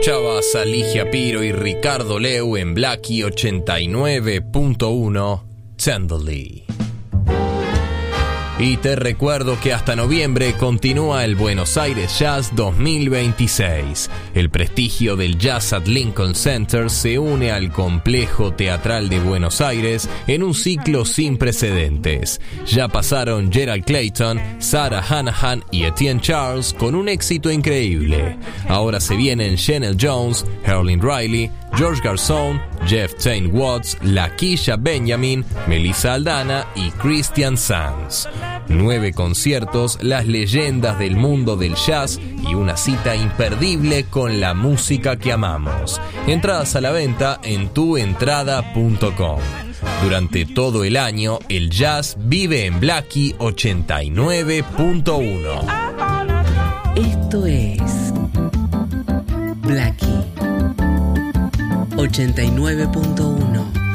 Escuchabas a Ligia Piro y Ricardo Leu en Blackie 89.1 Tenderly. Y te recuerdo que hasta noviembre continúa el Buenos Aires Jazz 2026. El prestigio del Jazz at Lincoln Center se une al Complejo Teatral de Buenos Aires en un ciclo sin precedentes. Ya pasaron Gerald Clayton, Sarah Hanahan y Etienne Charles con un éxito increíble. Ahora se vienen Chanel Jones, Herlin Riley, George Garzón, Jeff Tain Watts, Lakeisha Benjamin, Melissa Aldana y Christian Sanz. 9 conciertos, las leyendas del mundo del jazz y una cita imperdible con la música que amamos. Entradas a la venta en tuentrada.com. Durante todo el año, el jazz vive en Blackie 89.1. Esto es Blackie 89.1.